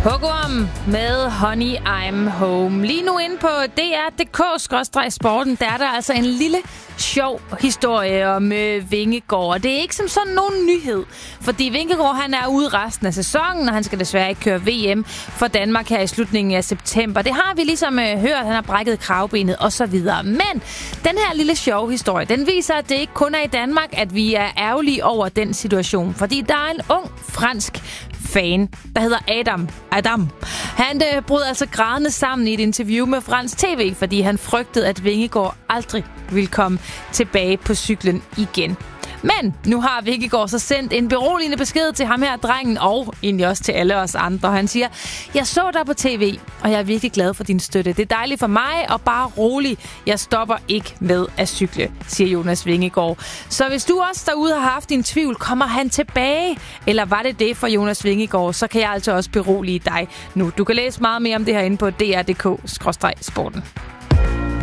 Hugorm med Honey I'm Home. Lige nu inde på dr.dk/sporten, der er der altså en lille sjov historie om Vingegaard. Det er ikke som sådan nogen nyhed, fordi Vingegaard han er ude resten af sæsonen, og han skal desværre ikke køre VM for Danmark her i slutningen af september. Det har vi ligesom hørt, han har brækket kravbenet og så videre. Men den her lille sjove historie, den viser, at det ikke kun er i Danmark, at vi er ærgerlige over den situation. Fordi der er en ung fransk fan, der hedder Adam. Han brød altså grædende sammen i et interview med fransk TV, fordi han frygtede, at Vingegaard aldrig ville komme tilbage på cyklen igen. Men nu har Vingegaard så sendt en beroligende besked til ham her, drengen, og egentlig også til alle os andre. Han siger, jeg så dig på tv, og jeg er virkelig glad for din støtte. Det er dejligt for mig, og bare rolig. Jeg stopper ikke med at cykle, siger Jonas Vingegaard. Så hvis du også derude har haft din tvivl, kommer han tilbage? Eller var det for Jonas Vingegaard? Så kan jeg altså også berolige dig nu. Du kan læse meget mere om det her inde på dr.dk/sporten.